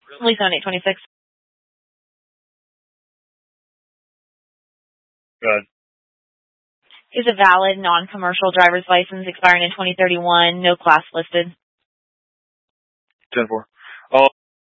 Lease on 826. Good. Is a valid non-commercial driver's license expiring in 2031, no class listed. 10-4.